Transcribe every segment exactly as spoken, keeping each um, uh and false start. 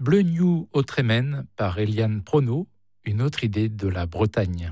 Bleu New au Trémen par Eliane Prono, une autre idée de la Bretagne.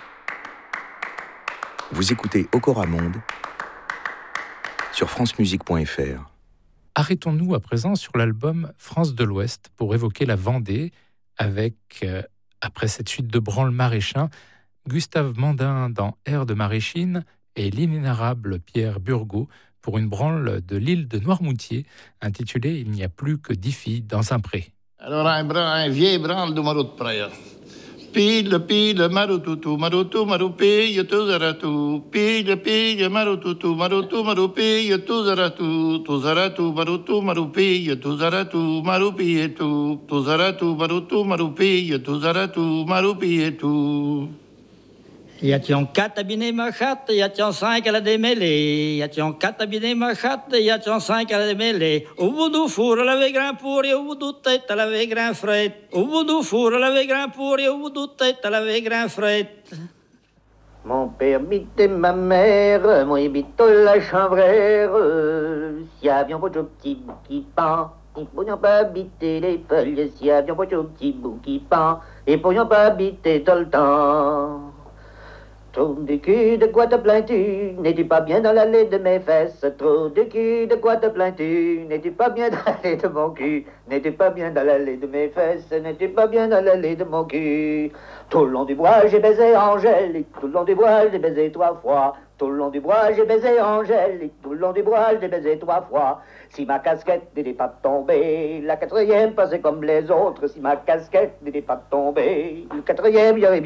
Vous écoutez Okora Monde sur francemusique point f r. Arrêtons-nous à présent sur l'album France de l'Ouest pour évoquer la Vendée avec, euh, après cette suite de branle maraîchin, Gustave Mandin dans Air de Maréchine et l'inénarrable Pierre Burgot pour une branle de l'île de Noirmoutier intitulée Il n'y a plus que dix filles dans un pré. Alors un, un vieil branle de marot de près. Pile, pile, maroutoutou, maroutou, maroupille, tout zaratou. Pile, pile, maroutoutou, maroutou, maroupille, tout zaratou. Tout zaratou, maroutou, maroupille, tout zaratou, maroupille, tout. Tout zaratou, maroutou, maroupille, tout zaratou, maroupille, tout. Y a-t-il quatre abinés ma chatte, y a-t-il cinq à la démêlée, y a-t-il quatre abinés ma chatte, y a-t-il cinq à la démêlée. Au bout du four, elle avait grain pour et au bout du tête, elle avait grain fret. Au bout du four, elle avait grain pour et au bout du tête, elle avait grain fret. Mon père bitait ma mère, moi bito la chanvrère. Si avions pas de petit bout qui pend, ils pourrions pas habiter les feuilles. Si avions pas de petit bout qui pend, ils pourrions pas habiter tout le temps. Trop de cul, de quoi te plains-tu? N'es-tu pas bien dans l'allée de mes fesses? Trop de cul, de quoi te plains-tu? N'es-tu pas bien dans l'allée de mon cul? N'es-tu pas bien dans l'allée de mes fesses? N'es-tu pas bien dans l'allée de mon cul? Tout le long du bois, j'ai baisé Angèle, tout le long du bois, j'ai baisé trois fois. Tout le long du bois, j'ai baisé Angèle, tout le long du bois, j'ai baisé trois fois. Si ma casquette n'était pas tombée, la quatrième passait comme les autres. Si ma casquette n'était pas tombée, le quatrième y aurait bien